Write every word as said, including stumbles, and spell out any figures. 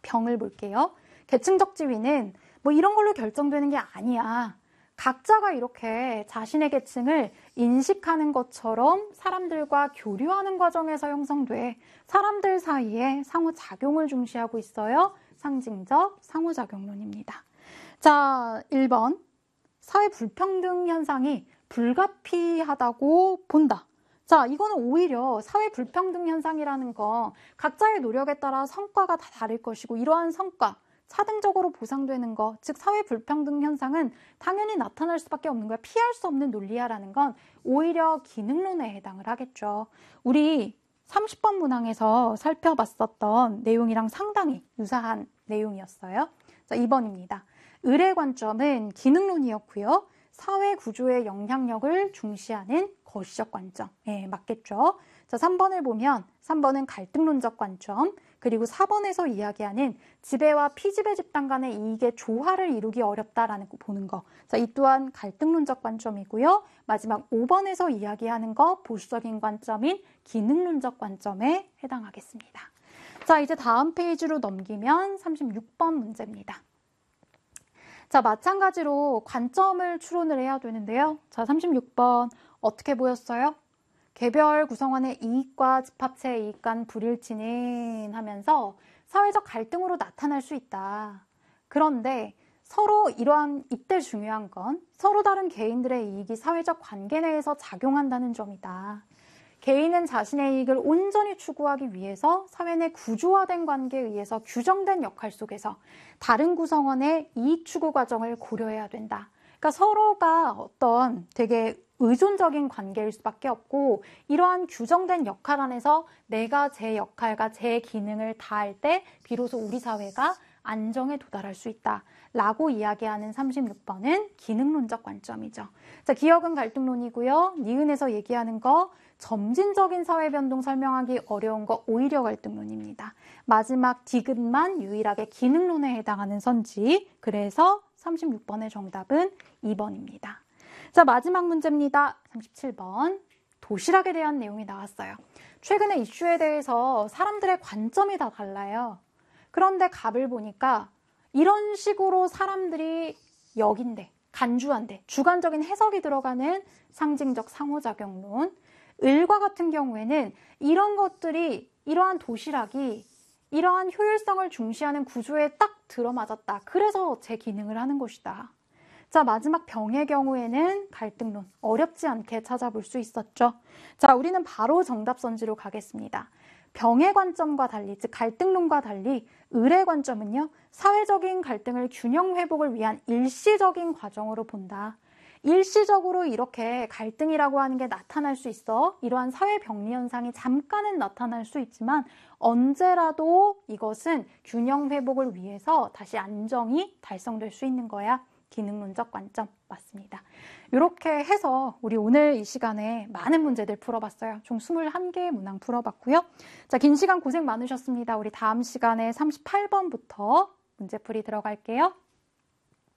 병을 볼게요. 계층적 지위는 뭐 이런 걸로 결정되는 게 아니야. 각자가 이렇게 자신의 계층을 인식하는 것처럼 사람들과 교류하는 과정에서 형성돼 사람들 사이에 상호작용을 중시하고 있어요. 상징적 상호작용론입니다. 자, 일 번. 사회 불평등 현상이 불가피하다고 본다. 자, 이거는 오히려 사회 불평등 현상이라는 건 각자의 노력에 따라 성과가 다 다를 것이고 이러한 성과, 차등적으로 보상되는 것, 즉 사회 불평등 현상은 당연히 나타날 수밖에 없는 거야. 피할 수 없는 논리야라는 건 오히려 기능론에 해당을 하겠죠. 우리 삼십 번 문항에서 살펴봤었던 내용이랑 상당히 유사한 내용이었어요. 자, 이 번입니다. 의례 관점은 기능론이었고요. 사회 구조의 영향력을 중시하는 거시적 관점. 예, 맞겠죠? 자, 삼 번을 보면 삼 번은 갈등론적 관점, 그리고 사 번에서 이야기하는 지배와 피지배 집단 간의 이익의 조화를 이루기 어렵다라는 거 보는 거. 자, 이 또한 갈등론적 관점이고요. 마지막 오 번에서 이야기하는 거 보수적인 관점인 기능론적 관점에 해당하겠습니다. 자, 이제 다음 페이지로 넘기면 삼십육 번 문제입니다. 자, 마찬가지로 관점을 추론을 해야 되는데요. 자, 삼십육 번 어떻게 보였어요? 개별 구성원의 이익과 집합체의 이익 간 불일치는 하면서 사회적 갈등으로 나타날 수 있다. 그런데 서로 이러한 이때 중요한 건 서로 다른 개인들의 이익이 사회적 관계 내에서 작용한다는 점이다. 개인은 자신의 이익을 온전히 추구하기 위해서 사회 내 구조화된 관계에 의해서 규정된 역할 속에서 다른 구성원의 이익 추구 과정을 고려해야 된다. 그러니까 서로가 어떤 되게 의존적인 관계일 수밖에 없고 이러한 규정된 역할 안에서 내가 제 역할과 제 기능을 다할 때 비로소 우리 사회가 안정에 도달할 수 있다. 라고 이야기하는 삼십육 번은 기능론적 관점이죠. 자, 기억은 갈등론이고요. 니은에서 얘기하는 거 점진적인 사회 변동 설명하기 어려운 거 오히려 갈등론입니다. 마지막 디귿만 유일하게 기능론에 해당하는 선지. 그래서 삼십육 번의 정답은 이 번입니다. 자, 마지막 문제입니다. 삼십칠 번. 도시락에 대한 내용이 나왔어요. 최근에 이슈에 대해서 사람들의 관점이 다 달라요. 그런데 갑을 보니까 이런 식으로 사람들이 여긴대, 간주한대, 주관적인 해석이 들어가는 상징적 상호작용론. 을과 같은 경우에는 이런 것들이, 이러한 도시락이 이러한 효율성을 중시하는 구조에 딱 들어맞았다. 그래서 제 기능을 하는 것이다. 자, 마지막 병의 경우에는 갈등론, 어렵지 않게 찾아볼 수 있었죠. 자, 우리는 바로 정답 선지로 가겠습니다. 병의 관점과 달리, 즉 갈등론과 달리 을의 관점은요, 사회적인 갈등을 균형 회복을 위한 일시적인 과정으로 본다. 일시적으로 이렇게 갈등이라고 하는 게 나타날 수 있어. 이러한 사회 병리 현상이 잠깐은 나타날 수 있지만 언제라도 이것은 균형 회복을 위해서 다시 안정이 달성될 수 있는 거야. 기능론적 관점 맞습니다. 이렇게 해서 우리 오늘 이 시간에 많은 문제들 풀어봤어요. 총 이십일 개의 문항 풀어봤고요. 자, 긴 시간 고생 많으셨습니다. 우리 다음 시간에 삼십팔 번부터 문제풀이 들어갈게요.